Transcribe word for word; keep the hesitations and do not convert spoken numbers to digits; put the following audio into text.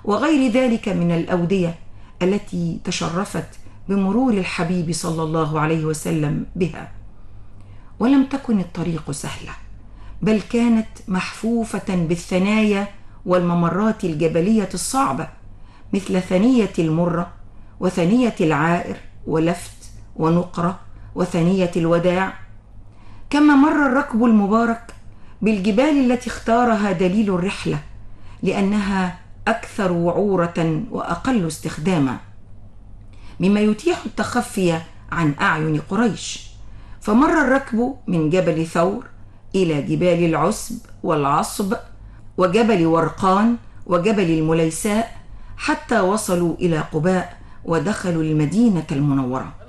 وغير ذلك من الأودية التي تشرفت بمرور الحبيب صلى الله عليه وسلم بها. ولم تكن الطريق سهلة، بل كانت محفوفة بالثنايا والممرات الجبلية الصعبة، مثل ثنية المرة وثنية العائر ولفت ونقرة وثنية الوداع. كما مر الركب المبارك بالجبال التي اختارها دليل الرحلة لأنها أكثر وعورة وأقل استخداما، مما يتيح التخفي عن أعين قريش. فمر الركب من جبل ثور إلى جبال العسب والعصب وجبل ورقان وجبل المليساء، حتى وصلوا إلى قباء ودخلوا المدينة المنورة.